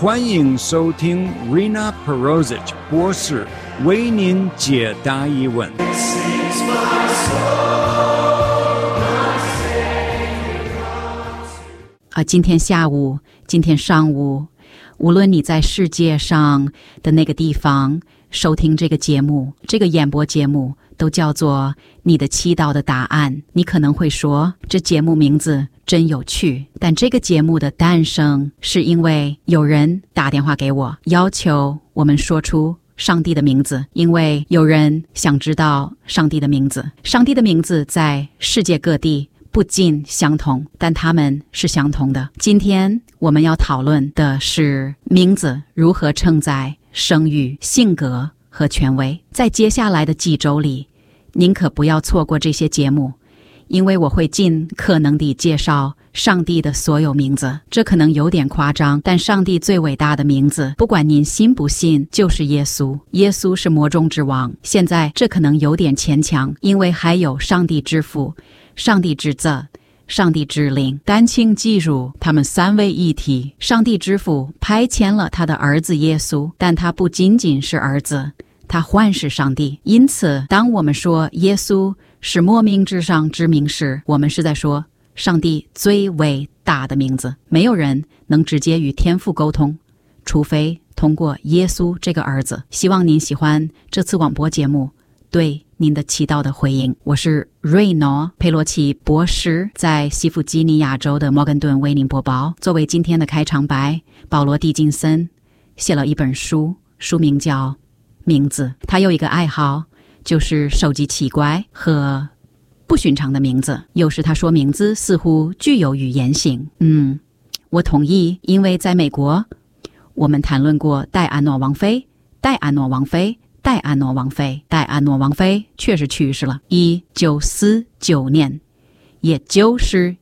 欢迎收听 Rina Perozic 博士为您解答疑问。 今天下午，今天上午，无论你在世界上的那个地方收听这个节目，这个演播节目都叫做你的祈祷的答案。你可能会说，这节目名字真有趣，但这个节目的诞生是因为有人打电话给我，要求我们说出上帝的名字，因为有人想知道上帝的名字。上帝的名字在世界各地不尽相同，但它们是相同的。今天我们要讨论的是名字如何承载声誉、性格和权威。在接下来的几周里，您可不要错过这些节目，因为我会尽可能地介绍上帝的所有名字。这可能有点夸张，但上帝最伟大的名字，不管您信不信，就是耶稣。耶稣是魔中之王。现在这可能有点牵强，因为还有上帝之父、上帝之子、上帝之灵，但请记住，他们三位一体。上帝之父派遣了他的儿子耶稣，但他不仅仅是儿子，他还是上帝。因此，当我们说耶稣是莫名之上之名时，我们是在说上帝最伟大的名字。没有人能直接与天父沟通，除非通过耶稣这个儿子。希望您喜欢这次广播节目对您的祈祷的回应。我是瑞诺佩洛奇博士，在西弗吉尼亚州的摩根顿为您播报。作为今天的开场白，保罗·狄金森写了一本书，书名叫《名字》。他有一个爱好，就是收集奇怪和不寻常的名字。有时他说名字似乎具有语言性。我同意，因为在美国，我们谈论过戴安诺王妃、戴安诺王妃、戴安诺王妃。戴安诺王妃确实去世了，1949年，也就是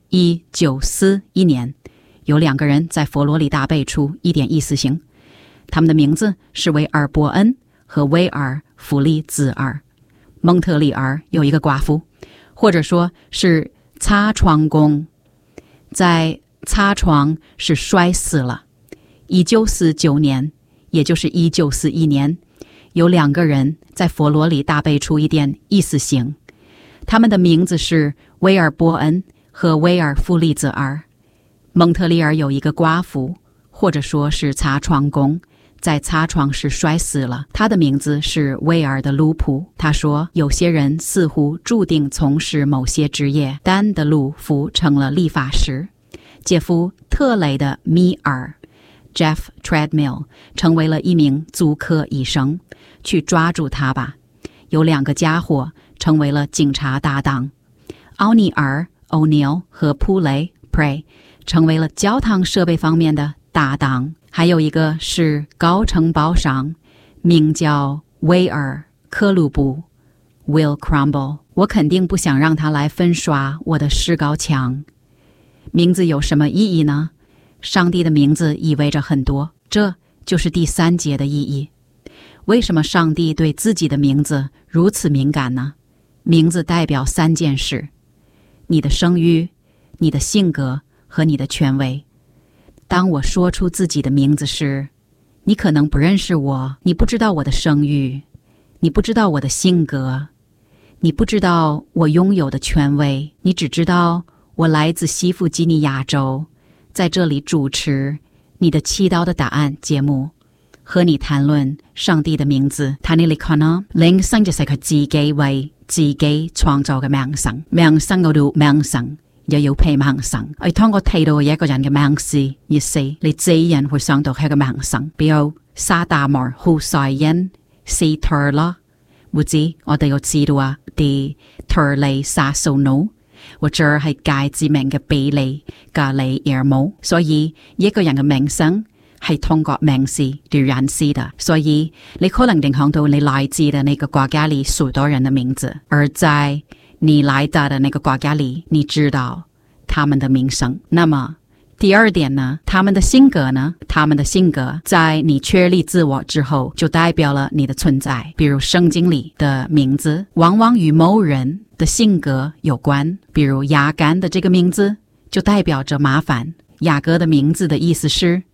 1941年，有两个人在佛罗里达被处一点意思性，他们的名字是威尔伯恩和威尔弗利兹尔。蒙特利尔有一个寡妇，或者说是擦床工，在擦床是摔死了。1949年，也就是1941年，有两个人在佛罗里达被处一点意思性，他们的名字是威尔伯恩和威尔弗利兹尔。蒙特利尔有一个寡妇，或者说是擦床工，在擦床时摔死了，他的名字是威尔的路普。他说，有些人似乎注定从事某些职业，丹的路夫成了理发师，杰夫特雷的米尔 Jeff Treadmill 成为了一名足科医生。去抓住他吧。有两个家伙成为了警察搭档，奥尼尔 O'Neill 和普雷 Prey 成为了交通设备方面的搭档。还有一个是高城堡商，名叫威尔克鲁布 Will Crumble。 我肯定不想让他来粉刷我的石膏墙。名字有什么意义呢？上帝的名字意味着很多，这就是第三节的意义。为什么上帝对自己的名字如此敏感呢？名字代表三件事：你的声誉、你的性格和你的权威。当我说出自己的名字时，你可能不认识我，你不知道我的声誉，你不知道我的性格，你不知道我拥有的权威，你只知道我来自西弗吉尼亚州，在这里主持你的祈禱的答案節目，和你談論上帝的名字。但你可能名聲就係佢自己為自己創造嘅名聲，名聲嗰度名聲又要配名聲。當我睇到一個人嘅名字，意思你自然會想到佢嘅名聲，比如沙達摩、胡賽因、斯特拉，或者我哋要知道啊，啲特利沙蘇努，或者係界知名嘅比利、格里爾姆。所以一個人嘅名聲係通過名字嚟認識的，所以你可能影響到你來自的那個國家裡許多人的名字，而在你來到的那個國家裡，你知道他們的名聲。那麼第二點呢，他們的性格呢？他們的性格在你確立自我之後，就代表了你的存在。比如聖經裡的名字往往與某人的性格有關，比如亞干的這個名字就代表着麻煩。雅各的名字的意思是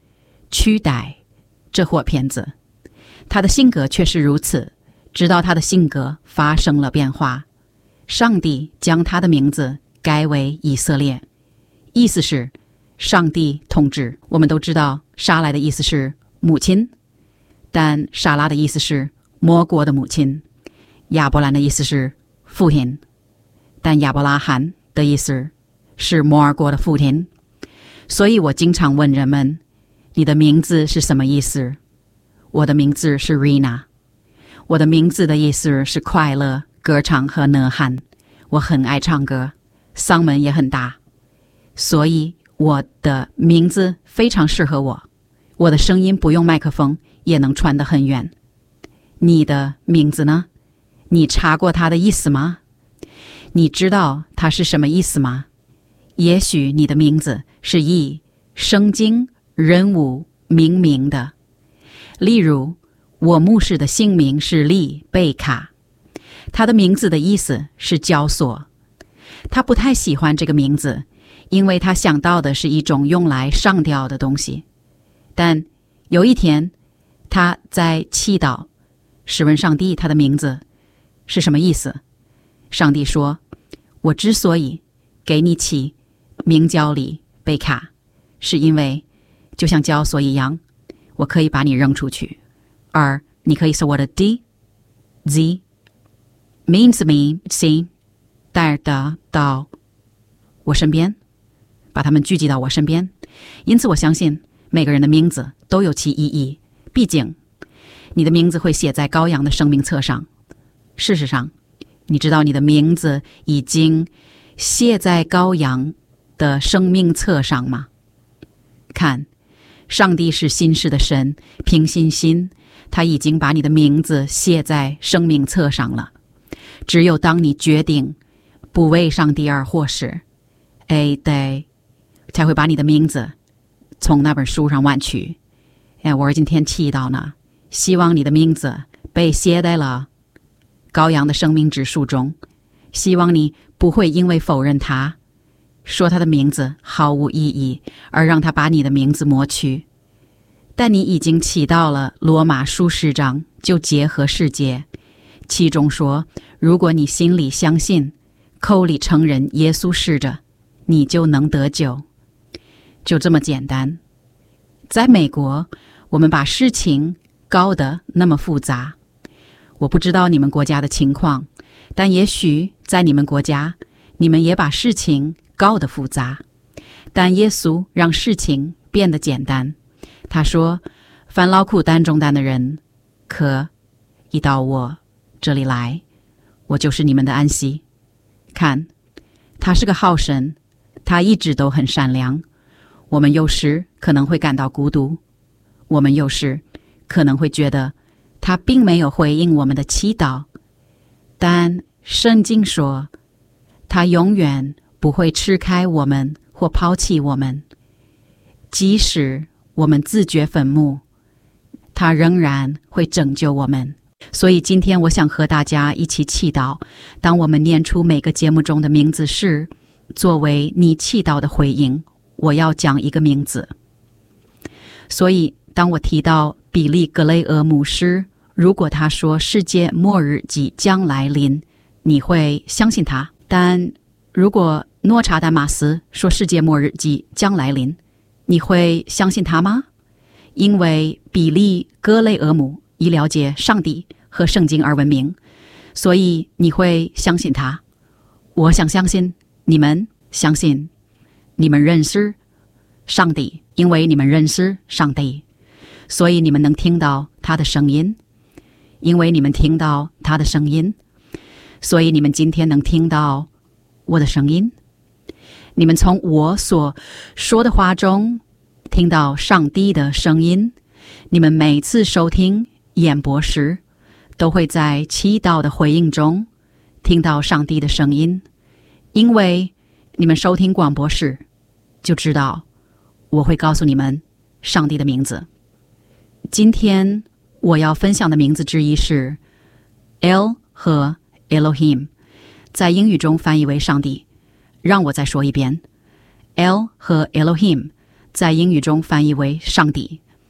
取代这伙骗子。他的性格却是如此，直到他的性格发生了变化，上帝将他的名字改为以色列，意思是上帝统治。我们都知道撒来的意思是母亲，但撒拉的意思是摩国的母亲，亚伯兰的意思是父亲，但亚伯拉罕的意思是摩尔国的父亲。所以我经常问人们，你的名字是什么意思？我的名字是 Rina， 我的名字的意思是快乐、歌唱和呐喊。我很爱唱歌，嗓门也很大，所以我的名字非常适合我。我的声音不用麦克风也能传得很远。你的名字呢？你查过它的意思吗？你知道它是什么意思吗？也许你的名字是以圣经人物命名的，例如我牧师的姓名是利贝卡，他的名字的意思是交所。他不太喜欢这个名字，因为他想到的是一种用来上吊的东西。但有一天他在祈祷，试问上帝他的名字是什么意思。上帝说，我之所以给你起名叫利贝卡，是因为就像交所一样，我可以把你扔出去，而你可以是我的 D Z means me C 带的到我身边，把他们聚集到我身边。因此我相信每个人的名字都有其意义，毕竟你的名字会写在羔羊的生命册上。事实上，你知道你的名字已经写在羔羊的生命册上吗？看，上帝是信实的神，凭信心他已经把你的名字写在生命册上了。只有当你决定不为上帝而活时，对，才会把你的名字从那本书上挽去。我今天祈祷呢，希望你的名字被写在了羔羊的生命之书中，希望你不会因为否认他，说他的名字毫无意义，而让他把你的名字抹去。但你已经祈祷了罗马书10章就结合世界，其中说，如果你心里相信，口里承认耶稣是着，你就能得救。就这么简单。在美国，我们把事情搞得那么复杂。我不知道你们国家的情况，但也许在你们国家，你们也把事情搞得复杂。但耶稣让事情变得简单。他说，凡劳苦担重担的人，可以到我这里来，我就是你们的安息。看，他是个好神，他一直都很善良。我们有时可能会感到孤独，我们有时可能会觉得他并没有回应我们的祈祷，但圣经说，他永远不会斥开我们或抛弃我们。即使我们自掘坟墓，他仍然会拯救我们。所以今天我想和大家一起祈祷，当我们念出每个节目中的名字时，作为你祈祷的回应，我要讲一个名字。所以当我提到比利·格雷厄姆时，如果他说世界末日即将来临，你会相信他。但如果诺查丹马斯说世界末日即将来临，你会相信他吗？因为比利·格雷厄姆以了解上帝和圣经而闻名，所以你会相信他。我想相信你们相信，你们认识上帝，因为你们认识上帝，所以你们能听到他的声音，因为你们听到他的声音，所以你们今天能听到我的声音。你们从我所说的话中听到上帝的声音。你们每次收听演播时，都会在祈祷的回应中听到上帝的声音，因为你们收听广播时就知道我会告诉你们上帝的名字。今天我要分享的名字之一是 El 和 Elohim， 在英语中翻译为上帝。让我再说一遍， El 和 Elohim 在英语中翻译为上帝。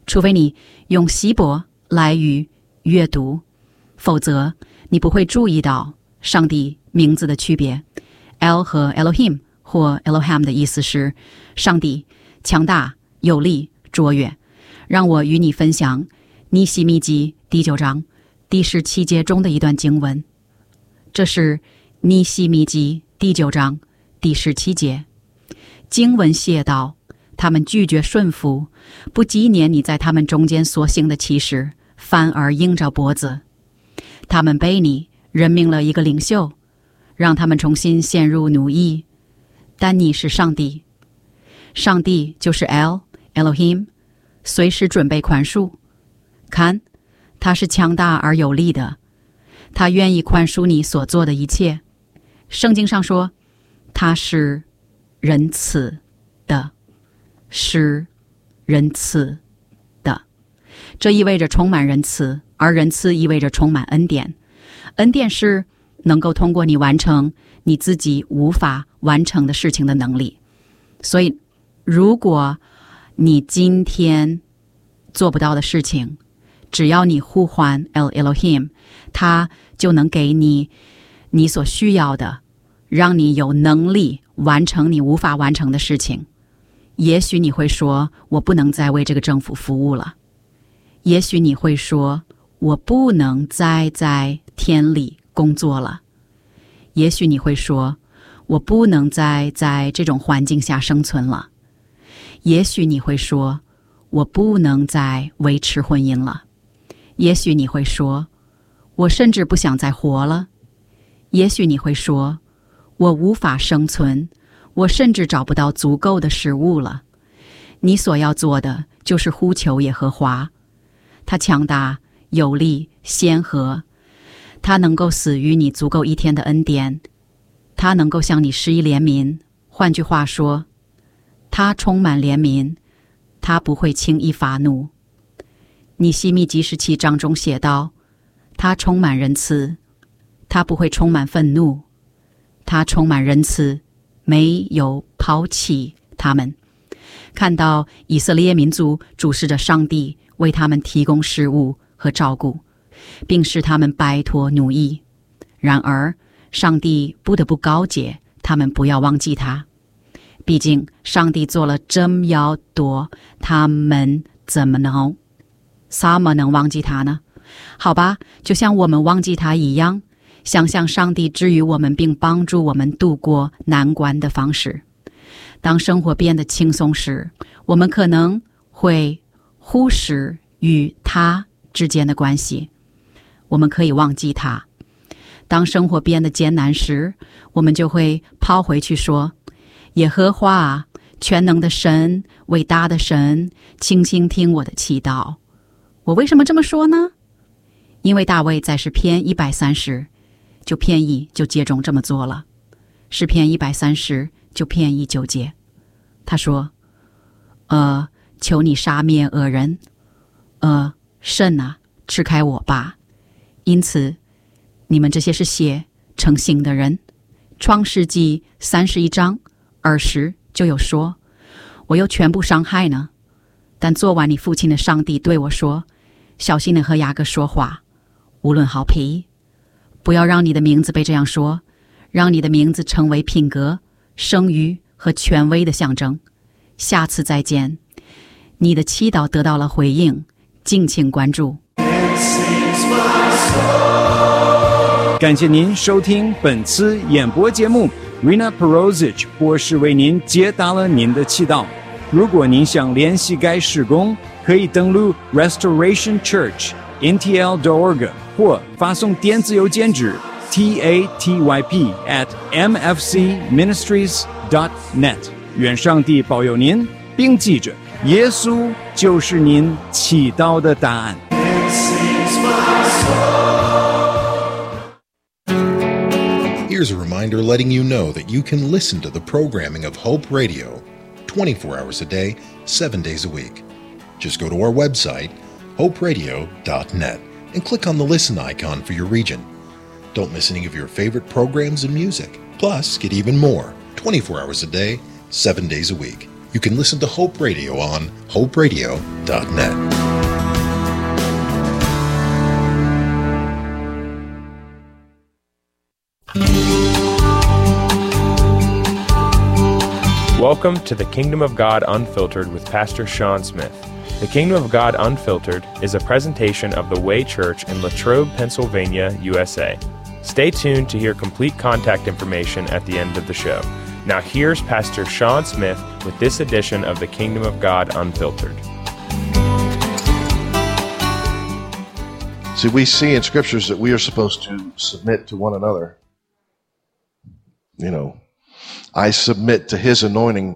除非你用希伯来语阅读，否则你不会注意到上帝名字的区别。El 和 Elohim 或 Elohim 的意思是上帝强大有力卓越。让我与你分享尼希米记第9章第17节中的一段经文。这是尼希米记第9章第17节。经文写道，他们拒绝顺服，不纪念你在他们中间所行的奇事，反而硬着脖子。他们被你任命了一个领袖，让他们重新陷入奴役。但你是上帝，上帝就是 El Elohim， 随时准备宽恕。看，他是强大而有力的，他愿意宽恕你所做的一切。圣经上说，他是仁慈的，是仁慈的。这意味着充满仁慈，而仁慈意味着充满恩典。恩典是能够通过你完成你自己无法完成的事情的能力。所以如果你今天做不到的事情，只要你呼唤 El Elohim， 他就能给你你所需要的，让你有能力完成你无法完成的事情。也许你会说，我不能再为这个政府服务了。也许你会说，我不能再在田里工作了。也许你会说，我不能再在这种环境下生存了。也许你会说，我不能再维持婚姻了。也许你会说，我甚至不想再活了。也许你会说，我无法生存，我甚至找不到足够的食物了。你所要做的就是呼求耶和华，他强大有力谦和，他能够赐予你足够一天的恩典，他能够向你施以怜悯。换句话说，他充满怜悯，他不会轻易发怒。尼希米记17章中写道，他充满仁慈，他不会充满愤怒，他充满仁慈，没有抛弃他们。看到以色列民族注视着上帝为他们提供食物和照顾，并使他们摆脱奴役。然而上帝不得不告诫他们不要忘记他，毕竟上帝做了这么多，他们怎么能忘记他呢？好吧，就像我们忘记他一样，想象上帝治愈我们并帮助我们度过难关的方式。当生活变得轻松时，我们可能会忽视与他之间的关系，我们可以忘记他。当生活变得艰难时，我们就会跑回去说，耶和华，全能的神，伟大的神，请倾听我的祈祷。我为什么这么说呢？因为大卫在诗篇130就偏义就接中这么做了。诗篇130就偏义9节，他说，求你杀灭恶人，神啊，支开我吧。因此你们这些是血成形的人。创世纪31章20就有说，我又全部伤害呢。但昨晚你父亲的上帝对我说，小心地和雅各说话，无论好皮，不要让你的名字被这样说，让你的名字成为品格、声誉和权威的象征。下次再见。你的祈祷得到了回应，敬请关注。 感谢您收听本次演播节目 Rina Perozic 博士为您解答了您的祈祷。如果您想联系该事工，可以登录 Restoration Church NTL.org 或发送电子邮件至 tatyp@mfcministries.net。 愿上帝保佑您，并记着，耶稣就是您祈祷的答案。 Here's a reminder letting you know that you can listen to the programming of Hope Radio 24 hours a day, 7 days a week. Just go to our website, hoperadio.net, and click on the listen icon for your region. Don't miss any of your favorite programs and music. Plus, get even more 24 hours a day, 7 days a week. You can listen to Hope Radio on hoperadio.net. Welcome to the Kingdom of God Unfiltered with Pastor Sean Smith. The Kingdom of God Unfiltered is a presentation of the Way Church in Latrobe, Pennsylvania, USA. Stay tuned to hear complete contact information at the end of the show. Now here's Pastor Sean Smith with this edition of the Kingdom of God Unfiltered. See, we see in scriptures that we are supposed to submit to one another. You know, I submit to his anointing.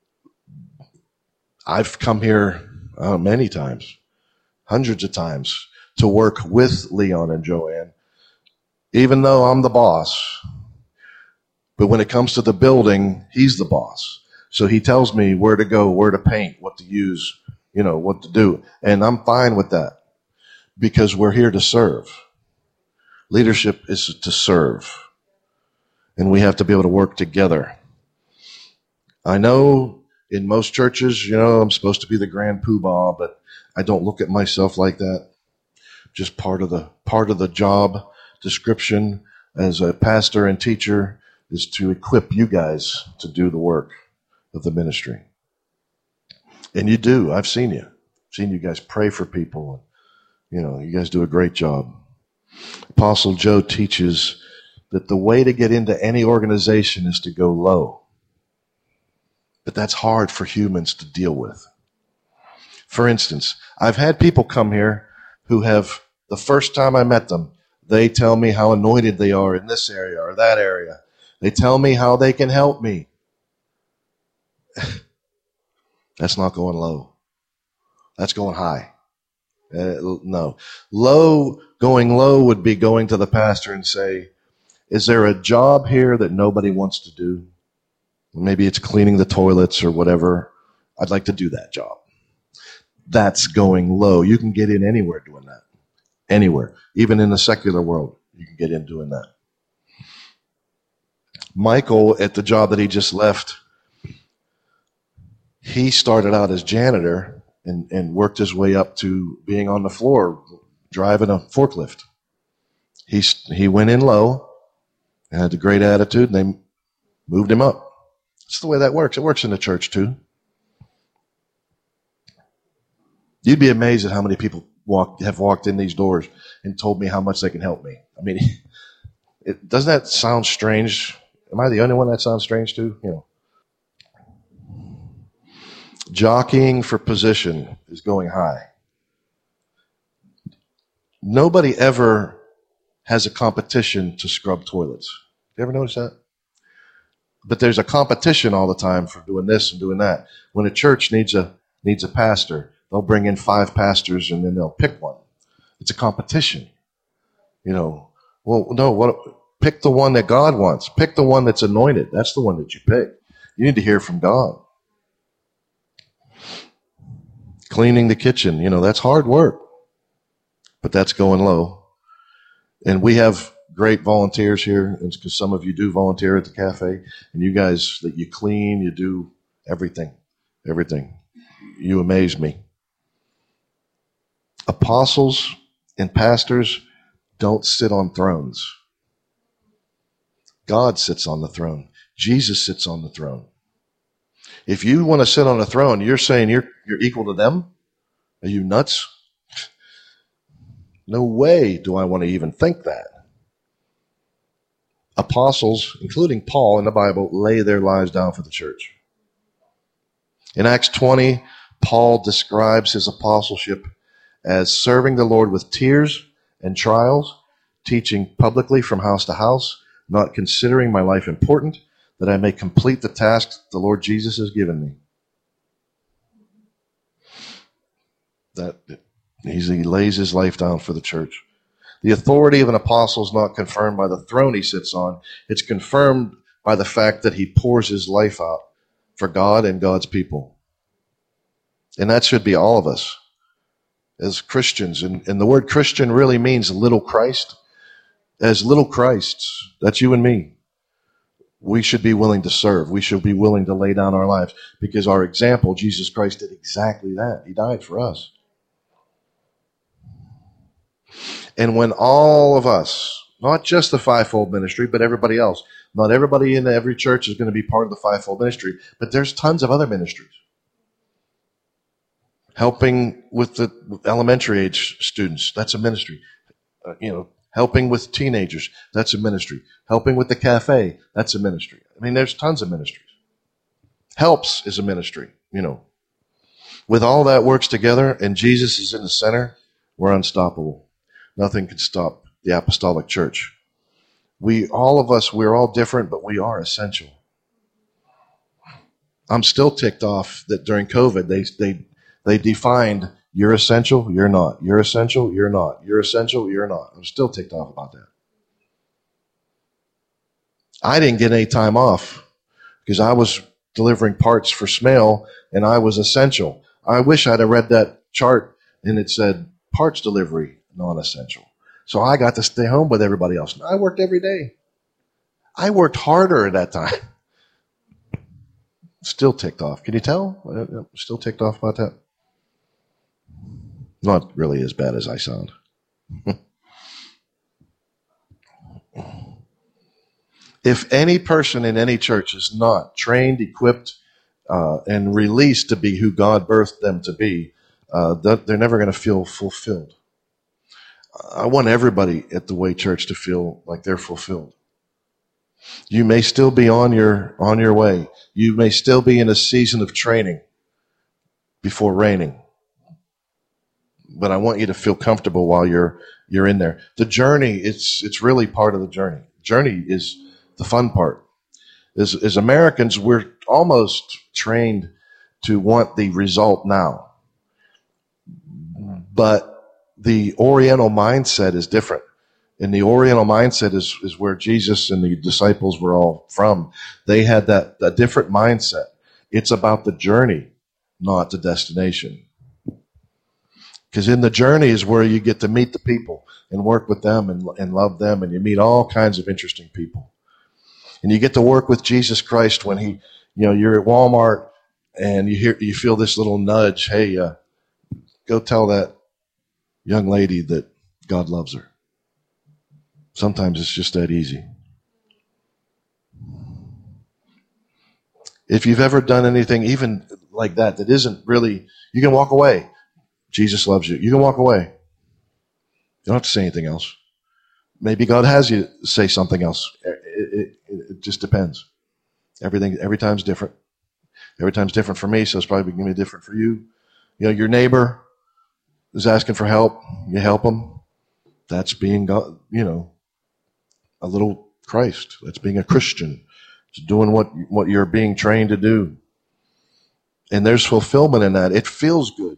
I've come here many times, hundreds of times, to work with Leon and Joanne, even though I'm the boss. But when it comes to the building, he's the boss. So he tells me where to go, where to paint, what to use, you know, what to do. And I'm fine with that because we're here to serve. Leadership is to serve. And we have to be able to work together. I know in most churches, you know, I'm supposed to be the grand poobah, but I don't look at myself like that. Just part of the job description as a pastor and teacher is to equip you guys to do the work of the ministry. And you do. I've seen you. I've seen you guys pray for people. You know, you guys do a great job. Apostle Joe teaches that the way to get into any organization is to go low. But that's hard for humans to deal with. For instance, I've had people come here who have, the first time I met them, they tell me how anointed they are in this area or that area. They tell me how they can help me. That's not going low. That's going high. No. Going low would be going to the pastor and say, is there a job here that nobody wants to do? Maybe it's cleaning the toilets or whatever. I'd like to do that job. That's going low. You can get in anywhere doing that. Anywhere. Even in the secular world, you can get in doing that. Michael, at the job that he just left, he started out as janitor and worked his way up to being on the floor, driving a forklift. He went in low and had a great attitude, and they moved him up. That's the way that works. It works in the church too. You'd be amazed at how many people have walked in these doors and told me how much they can help me. I mean, doesn't that sound strange? Am I the only one that sounds strange to? You know, jockeying for position is going high. Nobody ever has a competition to scrub toilets. You ever notice that? But there's a competition all the time for doing this and doing that. When a church needs a pastor, they'll bring in 5 pastors and then they'll pick one. It's a competition. You know, well, no, pick the one that God wants. Pick the one that's anointed. That's the one that you pick. You need to hear from God. Cleaning the kitchen, you know, that's hard work. But that's going low. And we have great volunteers here, because some of you do volunteer at the cafe, and you guys, that you clean, you do everything. You amaze me. Apostles and pastors don't sit on thrones. God sits on the throne. Jesus sits on the throne. If you want to sit on a throne, you're saying you're equal to them? Are you nuts? No way do I want to even think that. Apostles, including Paul in the Bible, lay their lives down for the church. In Acts 20, Paul describes his apostleship as serving the Lord with tears and trials, teaching publicly from house to house, not considering my life important, that I may complete the task the Lord Jesus has given me. He lays his life down for the church. The authority of an apostle is not confirmed by the throne he sits on. It's confirmed by the fact that he pours his life out for God and God's people. And that should be all of us as Christians. And the word Christian really means little Christ. As little Christs, that's you and me. We should be willing to serve. We should be willing to lay down our lives, because our example, Jesus Christ, did exactly that. He died for us. And when all of us, Not just the fivefold ministry, but everybody else. Not everybody in every church is going to be part of the fivefold ministry, but there's tons of other ministries. Helping with the elementary age students, that's a ministry. Helping with teenagers, that's a ministry. Helping with the cafe, that's a ministry. I mean, there's tons of ministries. Helps is a ministry, With all that works together and Jesus is in the center, we're unstoppable. Nothing can stop the apostolic church. We're all different, but we are essential. I'm still ticked off that during COVID, they defined you're essential, you're not. You're essential, you're not. You're essential, you're not. I'm still ticked off about that. I didn't get any time off because I was delivering parts for Smale and I was essential. I wish I'd have read that chart and it said parts delivery, non-essential. So I got to stay home with everybody else. I worked every day. I worked harder at that time. Still ticked off. Can you tell? I'm still ticked off about that. Not really as bad as I sound. If any person in any church is not trained, equipped, and released to be who God birthed them to be, they're never going to feel fulfilled. I want everybody at the Way Church to feel like they're fulfilled. You may still be on your way. You may still be in a season of training before reigning. But I want you to feel comfortable while you're in there. The journey, it's really part of the journey. Journey is the fun part. As Americans, we're almost trained to want the result now. But the Oriental mindset is different. And the Oriental mindset is where Jesus and the disciples were all from. They had that different mindset. It's about the journey, not the destination. Because in the journey is where you get to meet the people and work with them and love them, and you meet all kinds of interesting people. And you get to work with Jesus Christ when you're at Walmart and you feel this little nudge, hey, go tell that young lady that God loves her. Sometimes it's just that easy. If you've ever done anything even like that isn't really, you can walk away. Jesus loves you. You can walk away. You don't have to say anything else. Maybe God has you say something else. It just depends. Every time's different. Every time's different for me, so it's probably going to be different for you. Your neighbor is asking for help. You help them. That's being God, a little Christ. That's being a Christian. It's doing what you're being trained to do. And there's fulfillment in that. It feels good.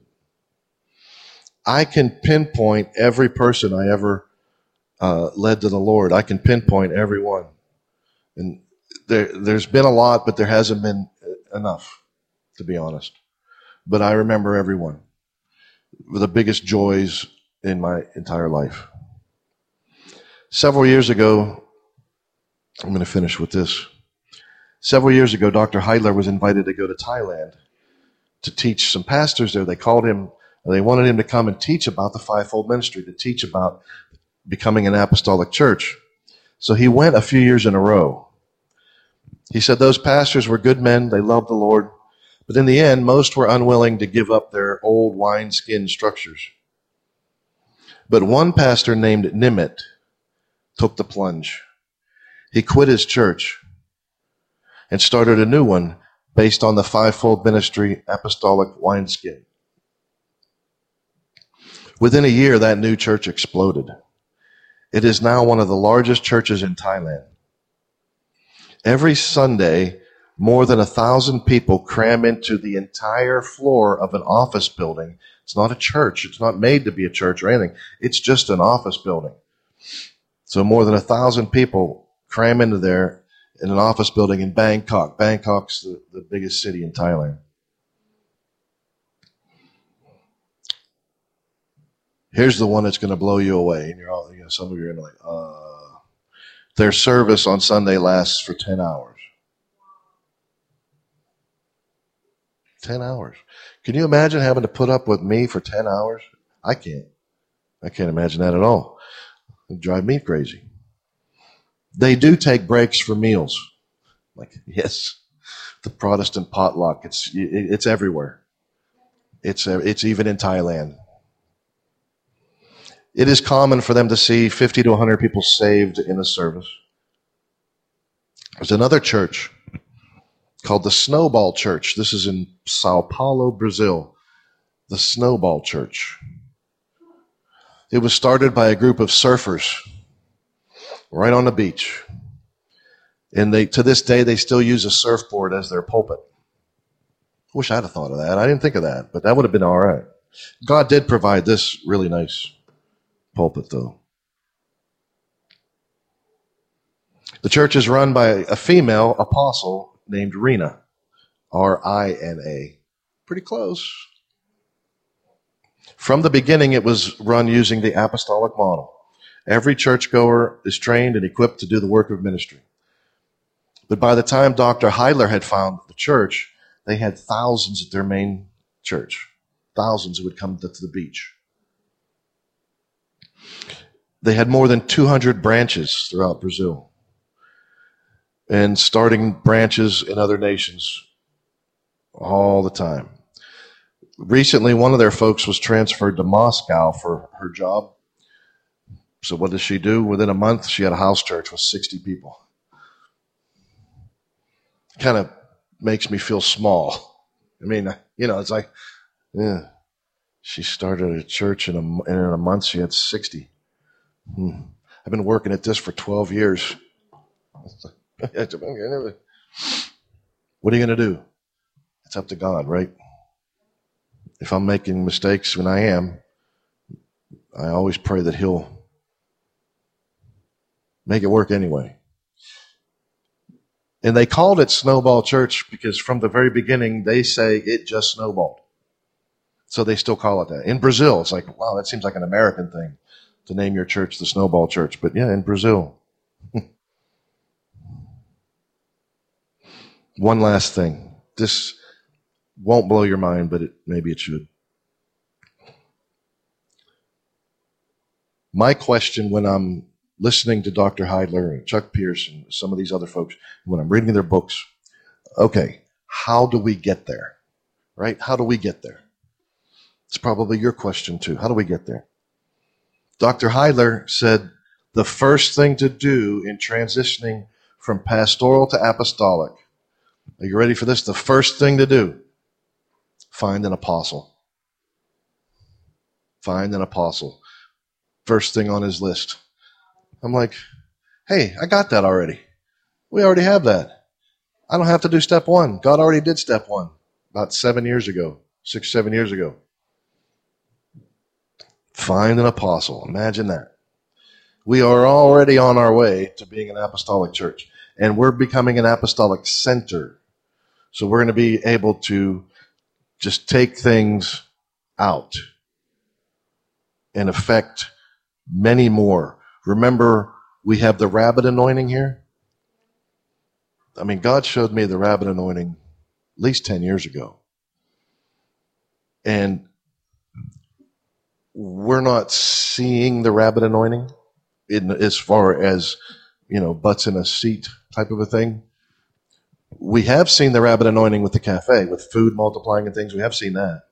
I can pinpoint every person I ever led to the Lord. I can pinpoint every one. And there's been a lot, but there hasn't been enough, to be honest. But I remember everyone. The biggest joys in my entire life. Several years ago, I'm going to finish with this. Several years ago, Dr. Heidler was invited to go to Thailand to teach some pastors there. They called him. They wanted him to come and teach about the fivefold ministry, to teach about becoming an apostolic church. So he went a few years in a row. He said those pastors were good men. They loved the Lord. But in the end, most were unwilling to give up their old wineskin structures. But one pastor named Nimitz took the plunge. He quit his church and started a new one based on the fivefold ministry apostolic wineskin. Within a year, that new church exploded. It is now one of the largest churches in Thailand. Every Sunday, more than 1,000 people cram into the entire floor of an office building. It's not a church. It's not made to be a church or anything. It's just an office building. So more than 1,000 people cram into there in an office building in Bangkok. Bangkok's the biggest city in Thailand. Here's the one that's going to blow you away. And you're all, some of you are like, their service on Sunday lasts for 10 hours. 10 hours. Can you imagine having to put up with me for 10 hours? I can't. I can't imagine that at all. It would drive me crazy. They do take breaks for meals. Like, yes, the Protestant potluck, it's everywhere. It's even in Thailand. It is common for them to see 50 to 100 people saved in a service. There's another church called the Snowball Church. This is in Sao Paulo, Brazil. The Snowball Church. It was started by a group of surfers right on the beach. And to this day, they still use a surfboard as their pulpit. I wish I'd have thought of that. I didn't think of that, but that would have been all right. God did provide this really nice pulpit, though. The church is run by a female apostle named Rina, R-I-N-A. Pretty close. From the beginning, it was run using the apostolic model. Every churchgoer is trained and equipped to do the work of ministry. But by the time Dr. Heidler had found the church, they had thousands at their main church. Thousands who would come to the beach. They had more than 200 branches throughout Brazil. And starting branches in other nations all the time. Recently, one of their folks was transferred to Moscow for her job. So what does she do? Within a month, she had a house church with 60 people. Kind of makes me feel small. I mean, it's like, yeah, she started a church and in a month she had 60. I've been working at this for 12 years. What are you going to do? It's up to God, right? If I'm making mistakes, when I am, I always pray that He'll make it work anyway. And they called it Snowball Church because from the very beginning, they say it just snowballed. So they still call it that. In Brazil, it's like, wow, that seems like an American thing to name your church the Snowball Church. But yeah, in Brazil. One last thing. This won't blow your mind, but maybe it should. My question when I'm listening to Dr. Heidler and Chuck Pierce and some of these other folks, when I'm reading their books, okay, how do we get there? Right? How do we get there? It's probably your question too. How do we get there? Dr. Heidler said the first thing to do in transitioning from pastoral to apostolic, are you ready for this? The first thing to do, find an apostle. Find an apostle. First thing on his list. I'm like, hey, I got that already. We already have that. I don't have to do step one. God already did step one about 7 years ago, 6, 7 years ago. Find an apostle. Imagine that. We are already on our way to being an apostolic church, and we're becoming an apostolic center. So we're going to be able to just take things out and affect many more. Remember, we have the rabbit anointing here. I mean, God showed me the rabbit anointing at least 10 years ago. And we're not seeing the rabbit anointing as far as, butts in a seat type of a thing. We have seen the rabbit anointing with the cafe, with food multiplying and things. We have seen that.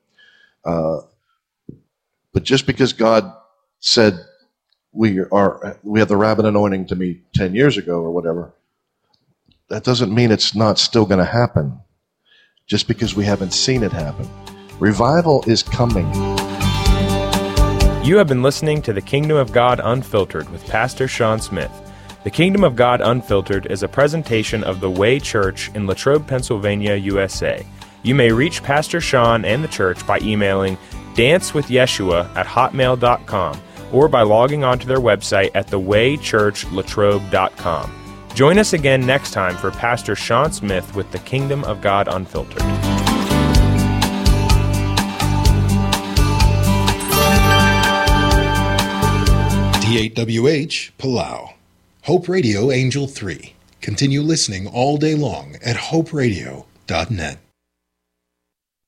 But just because God said we have the rabbit anointing to me 10 years ago or whatever, that doesn't mean it's not still going to happen. Just because we haven't seen it happen. Revival is coming. You have been listening to The Kingdom of God Unfiltered with Pastor Sean Smith. The Kingdom of God Unfiltered is a presentation of The Way Church in Latrobe, Pennsylvania, USA. You may reach Pastor Sean and the church by emailing dancewithyeshua@hotmail.com or by logging onto their website at thewaychurchlatrobe.com. Join us again next time for Pastor Sean Smith with The Kingdom of God Unfiltered. T8WH, Palau. Hope Radio Angel 3. Continue listening all day long at hoperadio.net.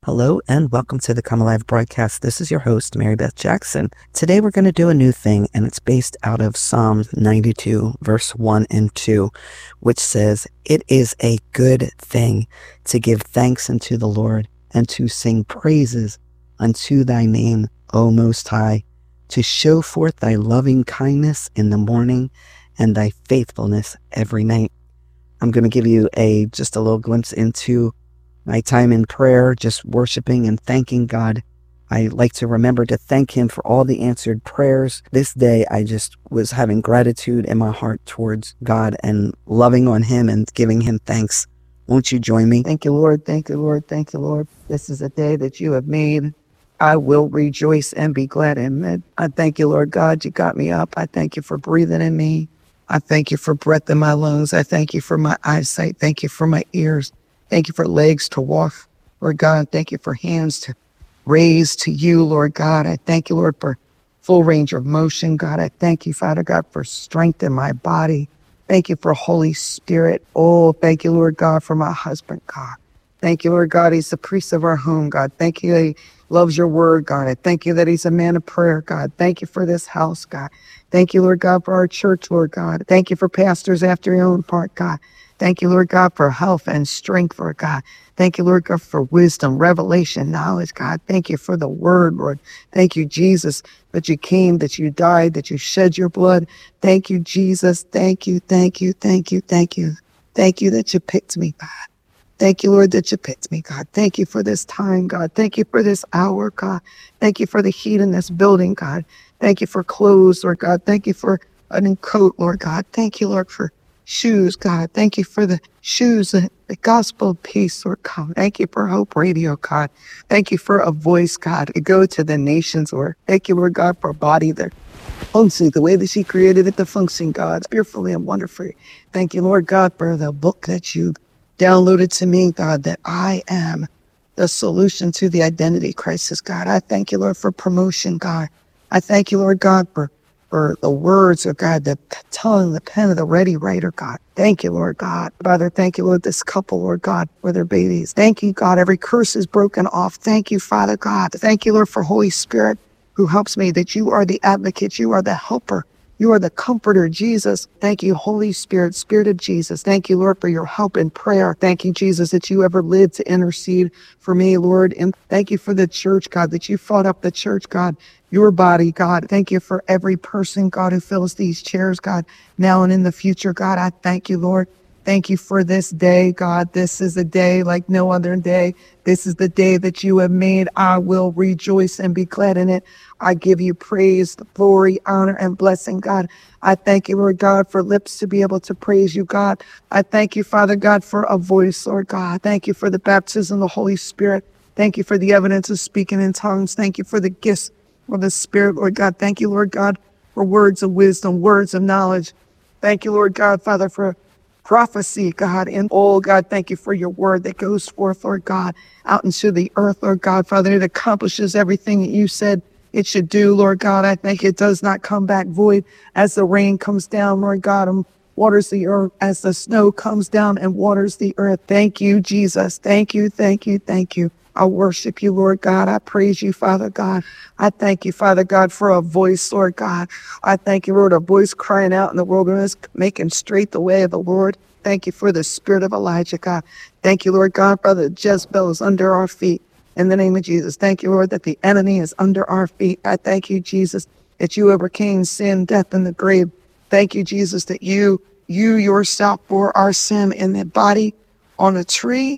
Hello and welcome to the Come Alive broadcast. This is your host, Mary Beth Jackson. Today we're going to do a new thing, and it's based out of Psalm 92, verse 1 and 2, which says, "It is a good thing to give thanks unto the Lord and to sing praises unto thy name, O Most High, to show forth thy loving kindness in the morning and thy faithfulness every night." I'm going to give you just a little glimpse into my time in prayer, just worshiping and thanking God. I like to remember to thank Him for all the answered prayers. This day, I just was having gratitude in my heart towards God and loving on Him and giving Him thanks. Won't you join me? Thank you, Lord. Thank you, Lord. Thank you, Lord. This is a day that you have made. I will rejoice and be glad in it. I thank you, Lord God. You got me up. I thank you for breathing in me. I thank you for breath in my lungs. I thank you for my eyesight. Thank you for my ears. Thank you for legs to walk, Lord God. Thank you for hands to raise to you, Lord God. I thank you, Lord, for full range of motion, God. I thank you, Father God, for strength in my body. Thank you for Holy Spirit. Oh, thank you, Lord God, for my husband, God. Thank you, Lord God. He's the priest of our home, God. Thank you that he loves your word, God. I thank you that he's a man of prayer, God. Thank you for this house, God. Thank you, Lord God, for our church, Lord God. Thank you for pastors after your own heart, God. Thank you, Lord God, for health and strength, Lord God. Thank you, Lord God, for wisdom, revelation, knowledge, God. Thank you for the word, Lord. Thank you, Jesus, that you came, that you died, that you shed your blood. Thank you, Jesus. Thank you, thank you, thank you, thank you. Thank you that you picked me, God. Thank you, Lord, that you picked me, God. Thank you for this time, God. Thank you for this hour, God. Thank you for the heat in this building, God. Thank you for clothes, Lord God. Thank you for a new coat, Lord God. Thank you, Lord, for shoes, God. Thank you for the shoes, the gospel of peace, Lord God. Thank you for Hope Radio, God. Thank you for a voice, God, to go to the nations, Lord. Thank you, Lord God, for a body that functions the way that she created it to function, God, fearfully and wonderfully. Thank you, Lord God, for the book that you downloaded to me, God, that I am the solution to the identity crisis, God. I thank you, Lord, for promotion, God. I thank you, Lord God, for the words of God, the tongue, the pen of the ready writer, God. Thank you, Lord God. Father, thank you, Lord, this couple, Lord God, for their babies. Thank you, God. Every curse is broken off. Thank you, Father God. Thank you, Lord, for Holy Spirit who helps me, that you are the advocate. You are the helper. You are the comforter, Jesus. Thank you, Holy Spirit, Spirit of Jesus. Thank you, Lord, for your help in prayer. Thank you, Jesus, that you ever lived to intercede for me, Lord. And thank you for the church, God, that you fought up the church, God, your body, God. Thank you for every person, God, who fills these chairs, God, now and in the future, God. I thank you, Lord. Thank you for this day, God. This is a day like no other day. This is the day that you have made. I will rejoice and be glad in it. I give you praise, glory, honor, and blessing, God. I thank you, Lord God, for lips to be able to praise you, God. I thank you, Father God, for a voice, Lord God. Thank you for the baptism of the Holy Spirit. Thank you for the evidence of speaking in tongues. Thank you for the gifts of the Spirit, Lord God. Thank you, Lord God, for words of wisdom, words of knowledge. Thank you, Lord God, Father, for prophecy, God. And oh, God, thank you for your word that goes forth, Lord God, out into the earth, Lord God, Father. It accomplishes everything that you said it should do, Lord God. I think it does not come back void as the rain comes down, Lord God, and waters the earth, as the snow comes down and waters the earth. Thank you, Jesus. Thank you, thank you, thank you. I worship you, Lord God. I praise you, Father God. I thank you, Father God, for a voice, Lord God. I thank you, Lord, a voice crying out in the wilderness, making straight the way of the Lord. Thank you for the spirit of Elijah, God. Thank you, Lord God, Brother Jezebel is under our feet. In the name of Jesus, thank you, Lord, that the enemy is under our feet. I thank you, Jesus, that you overcame sin, death, and the grave. Thank you, Jesus, that you yourself bore our sin in the body on a tree,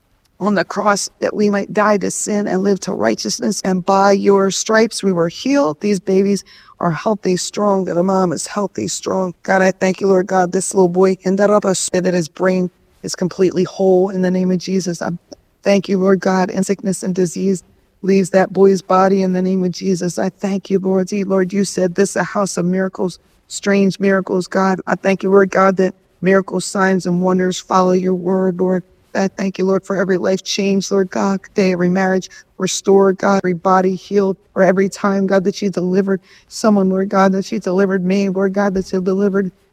on the cross, that we might die to sin and live to righteousness. And by your stripes, we were healed. These babies are healthy, strong, that a mom is healthy, strong. God, I thank you, Lord God, this little boy, and that his brain is completely whole in the name of Jesus. I thank you, Lord God, and sickness and disease leaves that boy's body in the name of Jesus. I thank you, Lord. Lord, you said this is a house of miracles, strange miracles, God. I thank you, Lord God, that miracles, signs, and wonders follow your word, Lord. I thank you, Lord, for every life change, Lord God, day, every marriage restored, God, every body healed, or every time, God, that you delivered someone, Lord God, that you delivered me, Lord God, that you delivered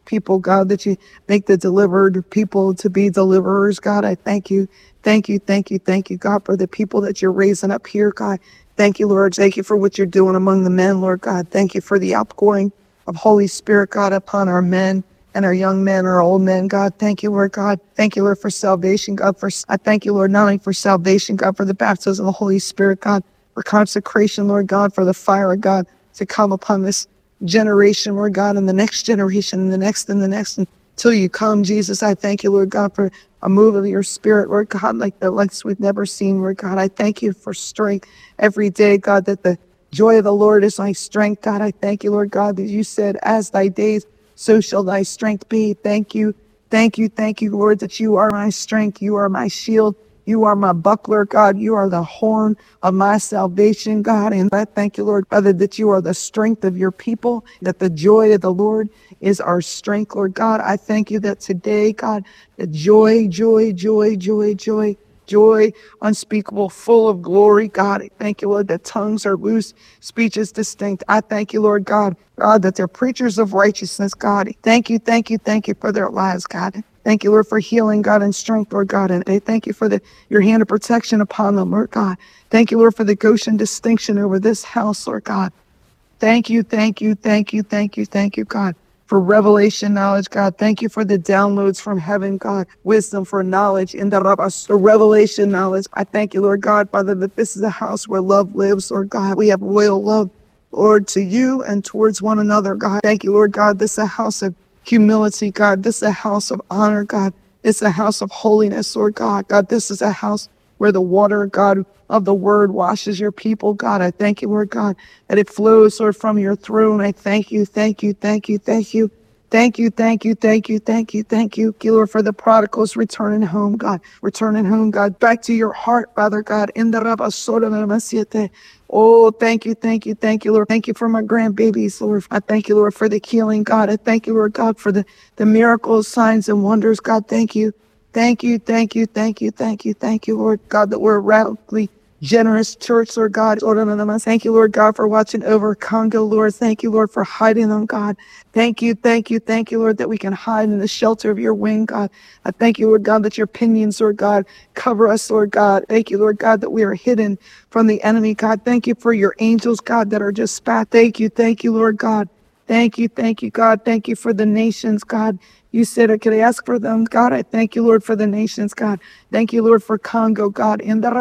people, God, that you make the delivered people to be deliverers, God. I thank you. Thank you, thank you, thank you, God, for the people that you're raising up here, God. Thank you, Lord. Thank you for what you're doing among the men, Lord God. Thank you for the outpouring of Holy Spirit, God, upon our men and our young men, our old men, God. Thank you, Lord God. Thank you, Lord, for salvation, God. I thank you, Lord, not only for salvation, God, for the baptism of the Holy Spirit, God, for consecration, Lord God, for the fire of God to come upon this generation, Lord God, and the next generation, and the next, until you come, Jesus. I thank you, Lord God, for a move of your Spirit, Lord God, like we've never seen, Lord God. I thank you for strength every day, God, that the joy of the Lord is my strength, God. I thank you, Lord God, that you said, as thy days, so shall thy strength be. Thank you, thank you, thank you, Lord, that you are my strength. You are my shield. You are my buckler, God. You are the horn of my salvation, God. And I thank you, Lord, Father, that you are the strength of your people, that the joy of the Lord is our strength, Lord God. I thank you that today, God, the joy, joy, joy, joy, joy, joy unspeakable, full of glory, God. I thank you, Lord, that tongues are loose, speech is distinct. I thank you, Lord God, that they're preachers of righteousness, God. Thank you, thank you, thank you for their lives, God. Thank you, Lord, for healing, God, and strength, Lord God. And I thank you for your hand of protection upon them, Lord God. Thank you, Lord, for the Goshen distinction over this house, Lord God. Thank you, thank you, thank you, thank you, thank you, God, for revelation knowledge, God. Thank you for the downloads from heaven, God. Wisdom for knowledge in the revelation knowledge. I thank you, Lord God, Father, that this is a house where love lives, Lord God. We have loyal love, Lord, to you and towards one another, God. Thank you, Lord God. This is a house of humility, God. This is a house of honor, God. It's a house of holiness, Lord God. God, this is a house where the water, God, of the word washes your people, God. I thank you, Lord God, that it flows, Lord, from your throne. I thank you, thank you, thank you, thank you. Thank you, thank you, thank you, thank you, thank you, Lord, for the prodigals returning home, God. Returning home, God, back to your heart, Father God. In the Rabasota. Oh, thank you, Lord. Thank you for my grandbabies, Lord. I thank you, Lord, for the healing, God. I thank you, Lord God, for the miracles, signs, and wonders, God. Thank you. Thank you, thank you, thank you, thank you, thank you, Lord God, that we're a radically generous church, Lord God. Thank you, Lord God, for watching over Congo, Lord. Thank you, Lord, for hiding them, God. Thank you, Lord, that we can hide in the shelter of your wing, God. I thank you, Lord God, that your pinions, Lord God, cover us, Lord God. Thank you, Lord God, that we are hidden from the enemy, God. Thank you for your angels, God, that are just spat. Thank you, Lord God. Thank you, God. Thank you for the nations, God. You said, could I ask for them? God, I thank you, Lord, for the nations, God. Thank you, Lord, for Congo, God.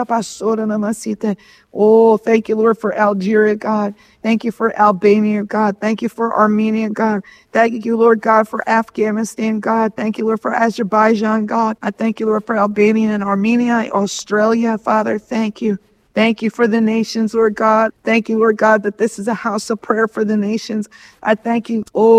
Oh, thank you, Lord, for Algeria, God. Thank you for Albania, God. Thank you for Armenia, God. Thank you, Lord God, for Afghanistan, God. Thank you, Lord, for Azerbaijan, God. I thank you, Lord, for Albania and Armenia, Australia, Father. Thank you. Thank you for the nations, Lord God. Thank you, Lord God, that this is a house of prayer for the nations. I thank you. Oh,